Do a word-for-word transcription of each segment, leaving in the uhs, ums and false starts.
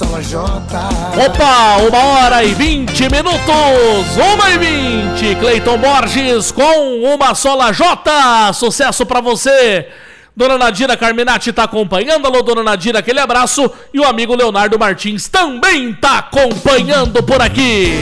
Opa, uma hora e vinte minutos, uma e vinte, Cleiton Borges com uma só lajota, sucesso pra você. Dona Nadira Carminati tá acompanhando, alô Dona Nadira, aquele abraço, e o amigo Leonardo Martins também tá acompanhando por aqui.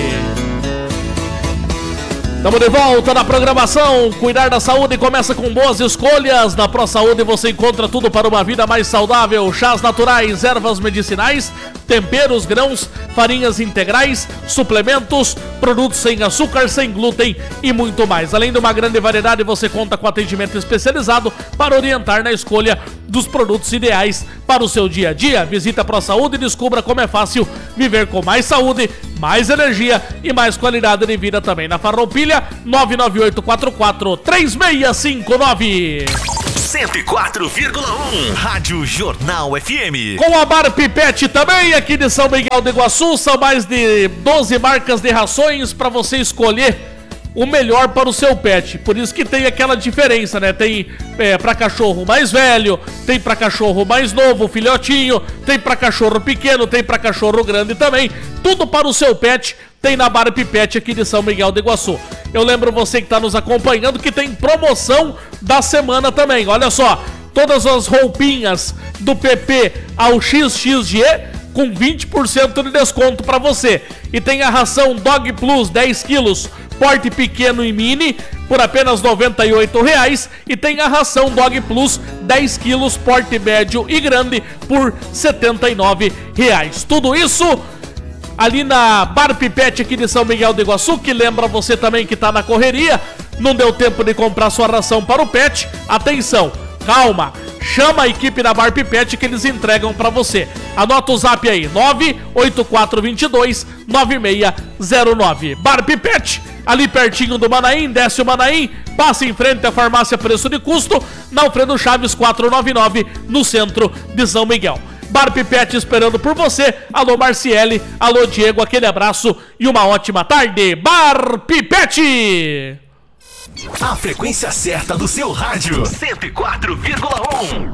Estamos de volta na programação. Cuidar da saúde começa com boas escolhas. Na Pro Saúde você encontra tudo para uma vida mais saudável. Chás naturais, ervas medicinais, temperos, grãos, farinhas integrais, suplementos, produtos sem açúcar, sem glúten e muito mais. Além de uma grande variedade, você conta com atendimento especializado para orientar na escolha dos produtos ideais para o seu dia a dia. Visita a Pro Saúde e descubra como é fácil viver com mais saúde, mais energia e mais qualidade de vida também. Na Farroupilha, nove nove oito quatro quatro três seis cinco nove. cento e quatro vírgula um Rádio Jornal F M. Com a Bar Pipete também, aqui de São Miguel do Iguaçu, são mais de doze marcas de rações para você escolher o melhor para o seu pet. Por isso que tem aquela diferença, né? Tem é, para cachorro mais velho, tem para cachorro mais novo, filhotinho, tem para cachorro pequeno, tem para cachorro grande também. Tudo para o seu pet tem na Bar Pipete aqui de São Miguel do Iguaçu. Eu lembro você que está nos acompanhando que tem promoção da semana também. Olha só, todas as roupinhas do P P ao X X G com vinte por cento de desconto para você. E tem a ração Dog Plus dez quilos, porte pequeno e mini, por apenas noventa e oito reais. E tem a ração Dog Plus dez quilos, porte médio e grande, por setenta e nove reais. Tudo isso ali na Bar Pipete aqui de São Miguel do Iguaçu, que lembra você também que tá na correria, não deu tempo de comprar sua ração para o pet. Atenção, calma, chama a equipe da Bar Pipete que eles entregam para você. Anota o zap aí, nove oito quatro dois dois nove seis zero nove. Bar Pipete, ali pertinho do Manaim, desce o Manaim, passa em frente à farmácia Preço de Custo, na Alfredo Chaves quatrocentos e noventa e nove, no centro de São Miguel. Bar Pipete esperando por você. Alô Marciele, alô Diego, aquele abraço e uma ótima tarde. Bar Pipete! A frequência certa do seu rádio, cento e quatro vírgula um.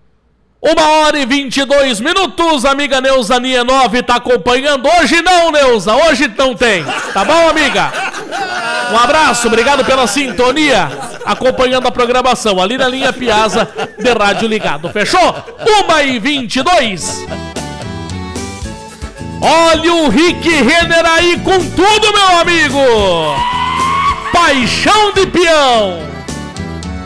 Uma hora e vinte e dois minutos, amiga Neuza Nienove tá acompanhando. Hoje não, Neuza, hoje não tem. Tá bom, amiga? Um abraço, obrigado pela sintonia, acompanhando a programação ali na linha Piazza de rádio ligado. Fechou? Uma e vinte e dois. Olha o Rick Renner aí com tudo, meu amigo. Paixão de peão.